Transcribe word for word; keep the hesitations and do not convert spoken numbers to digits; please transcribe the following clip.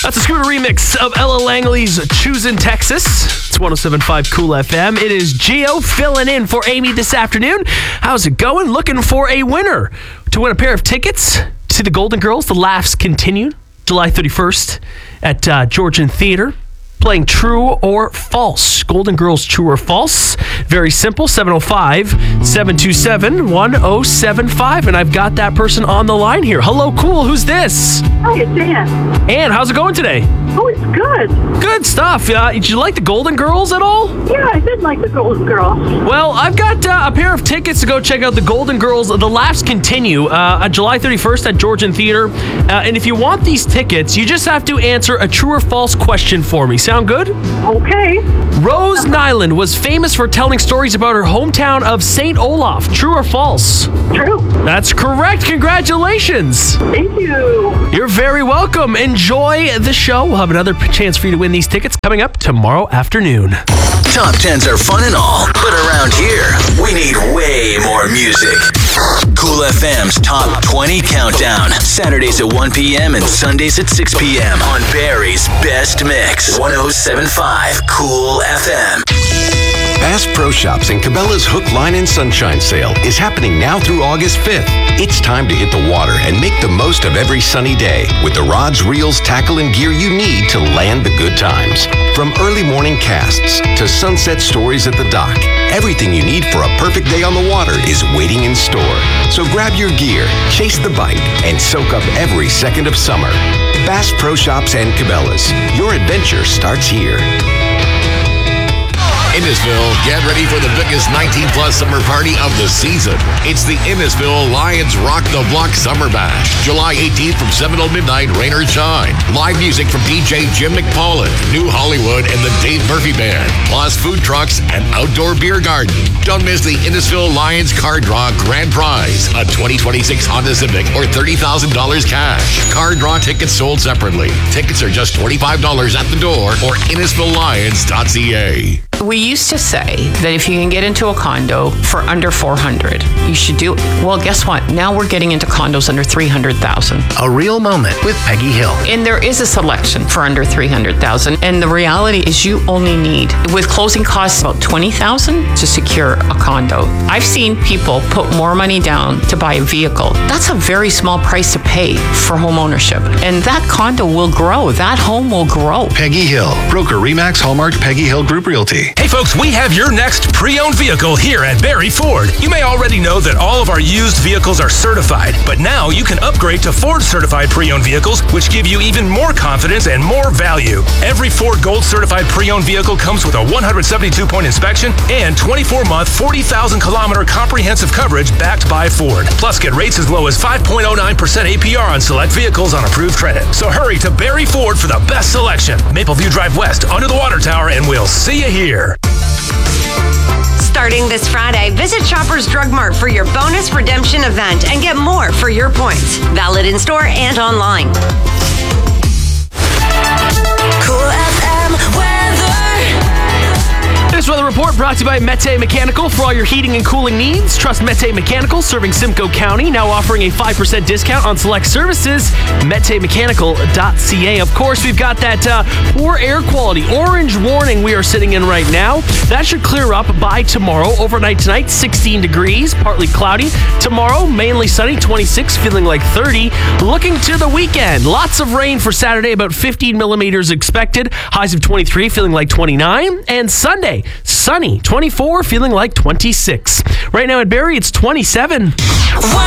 That's a Scooter remix of Ella Langley's Choosin' Texas. It's one oh seven point five Cool F M. It is Gio filling in for Amy this afternoon. How's it going? Looking for a winner to win a pair of tickets to the Golden Girls. The Laughs Continue, July thirty-first at uh, Georgian Theater. Playing True or False. Golden Girls True or False. Very simple. seven oh five, seven two seven, one oh seven five. And I've got that person on the line here. Hello, Cool. Who's this? Hi, it's Ann. Ann, how's it going today? Oh, it's good. Good stuff. Uh, did you like the Golden Girls at all? Yeah, I did like the Golden Girls. Well, I've got uh, a pair of tickets to go check out the Golden Girls. The Laughs Continue uh, on July thirty-first at Georgian Theater. Uh, and if you want these tickets, you just have to answer a true or false question for me. Sound good? Okay. Rose Nyland was famous for telling stories about her hometown of Saint Olaf. True or false? True. That's correct. Congratulations. Thank you. You're very welcome. Enjoy the show. We'll have another p- chance for you to win these tickets coming up tomorrow afternoon. Top tens are fun and all, but around here, we need way more music. Cool F M's Top twenty Countdown. Saturdays at one p.m. and Sundays at six p.m. on Barry's Best Mix. one oh seven point five Cool F M. Bass Pro Shops and Cabela's Hook, Line, and Sunshine Sale is happening now through August fifth. It's time to hit the water and make the most of every sunny day with the rods, reels, tackle, and gear you need to land the good times. From early morning casts to sunset stories at the dock, everything you need for a perfect day on the water is waiting in store. So grab your gear, chase the bite, and soak up every second of summer. Bass Pro Shops and Cabela's. Your adventure starts here. Innisfil, get ready for the biggest nineteen plus summer party of the season. It's the Innisfil Lions Rock the Block Summer Bash. July eighteenth from seven till midnight, rain or shine. Live music from D J Jim McPaulin, New Hollywood, and the Dave Murphy Band. Plus food trucks and outdoor beer garden. Don't miss the Innisfil Lions Card Draw Grand Prize. A twenty twenty-six Honda Civic or thirty thousand dollars cash. Card draw tickets sold separately. Tickets are just twenty-five dollars at the door or innisfil lions dot c a. We used to say that if you can get into a condo for under four hundred, you should do it. Well, guess what? Now we're getting into condos under three hundred thousand. A real moment with Peggy Hill. And there is a selection for under three hundred thousand. And the reality is you only need, with closing costs about twenty thousand to secure a condo. I've seen people put more money down to buy a vehicle. That's a very small price to pay for home ownership. And that condo will grow. That home will grow. Peggy Hill, broker Remax Hallmark Peggy Hill Group Realty. Hey folks, we have your next pre-owned vehicle here at Barry Ford. You may already know that all of our used vehicles are certified, but now you can upgrade to Ford certified pre-owned vehicles, which give you even more confidence and more value. Every Ford Gold certified pre-owned vehicle comes with a one hundred seventy-two point inspection and twenty-four month, forty thousand kilometer comprehensive coverage backed by Ford. Plus, get rates as low as five point oh nine percent A P R on select vehicles on approved credit. So hurry to Barry Ford for the best selection. Mapleview Drive West, under the water tower, and we'll see you here. Starting this Friday, visit Shoppers Drug Mart for your bonus redemption event and get more for your points. Valid in store and online. Cool F M weather. This weather report brought to you by Mete Mechanical. For all your heating and cooling needs, trust Mete Mechanical, serving Simcoe County, now offering a five percent discount on select services. mete mechanical dot c a. Of course, we've got that uh, poor air quality orange warning we are sitting in right now. That should clear up by tomorrow. Overnight tonight, sixteen degrees, partly cloudy. Tomorrow, mainly sunny, twenty-six, feeling like thirty. Looking to the weekend, lots of rain for Saturday, about fifteen millimeters expected. Highs of twenty-three, feeling like twenty-nine. And Sunday, sunny, twenty-four, feeling like twenty-six. Right now at Barrie, it's twenty-seven.